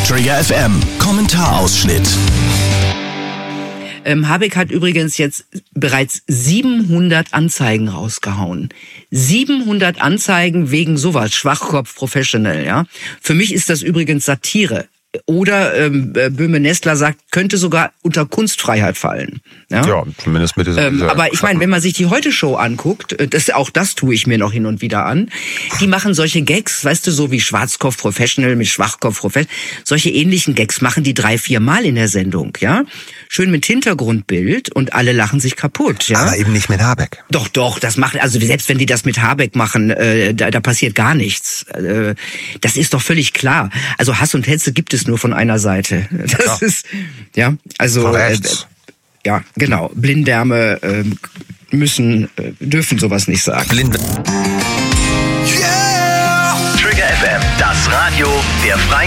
Trigger FM, Kommentarausschnitt. Habeck hat übrigens jetzt bereits 700 Anzeigen rausgehauen. 700 Anzeigen wegen sowas, Schwachkopf Professional, ja. Für mich ist das übrigens Satire. Oder Böhme-Nestler sagt, könnte sogar unter Kunstfreiheit fallen. Ja, zumindest mit dieser aber ich meine, wenn man sich die Heute-Show anguckt, das tue ich mir noch hin und wieder an, die machen solche Gags, weißt du, so wie Schwarzkopf Professional mit Schwachkopf Professional, solche ähnlichen Gags machen die 3-4 Mal in der Sendung, ja. Schön mit Hintergrundbild und alle lachen sich kaputt, ja. Aber eben nicht mit Habeck. Doch, das machen, also selbst wenn die das mit Habeck machen, da passiert gar nichts. Das ist doch völlig klar. Also Hass und Hetze gibt es nur von einer Seite. Das ist, ja, also, ja, genau. Blinddärme dürfen sowas nicht sagen. Trigger FM, das Radio der Freien